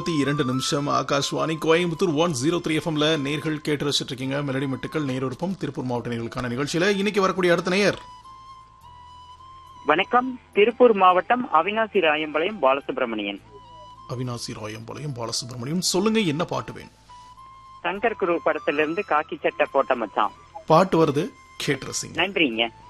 22 ஆகாஷ்வாணி கோயம்புத்தூர் 103 எஃப்எம்ல நேர்கள் கேட்டு ரசிச்சிட்டு இருக்கீங்க. மெலடி மெட்டுக்கள் நேரொருப்பம் திருப்பூர் மாவட்ட நேர்களுக்கான நிகழ்ச்சியில இன்னைக்கு வரக்கூடிய அடுத்த நேயர். வணக்கம். திருப்பூர் மாவட்டம் அவினாசி ராயம்பாளையம் பாலசுப்ரமணியன். அவினாசி ராயம்பாளையம் பாலசுப்ரமணியம், சொல்லுங்க என்ன பாட்டு வேணும்? சங்கர் குரு படத்திலிருந்து காக்கி சட்டை போட்ட மச்சான் பாட்டு வருது, கேட்டு ரசிங்க. நன்றிங்க.